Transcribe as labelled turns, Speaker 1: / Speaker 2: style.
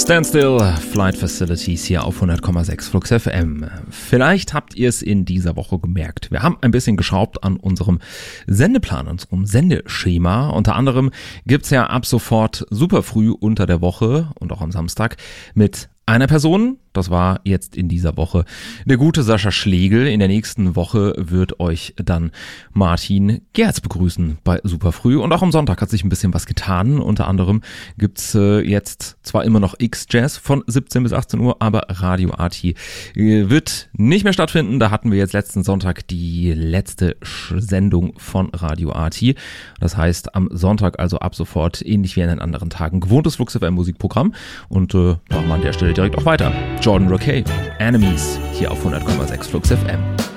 Speaker 1: Standstill, Flight Facilities hier auf 100,6 Flux FM. Vielleicht habt ihr es in dieser Woche gemerkt. Wir haben ein bisschen geschraubt an unserem Sendeplan, unserem Sendeschema. Unter anderem gibt's ja ab sofort super früh unter der Woche und auch am Samstag mit einer Person. Das war jetzt in dieser Woche der gute Sascha Schlegel. In der nächsten Woche wird euch dann Martin Gerz begrüßen bei Superfrüh. Und auch am Sonntag hat sich ein bisschen was getan. Unter anderem gibt's jetzt zwar immer noch X-Jazz von 17 bis 18 Uhr, aber Radio Arti wird nicht mehr stattfinden. Da hatten wir jetzt letzten Sonntag die letzte Sendung von Radio Arti. Das heißt, am Sonntag also ab sofort, ähnlich wie an den anderen Tagen, gewohntes Flux FM Musikprogramm. Und machen wir an der Stelle direkt auch weiter. Jordan Rakei, Enemies, hier auf 100,6 Flux FM.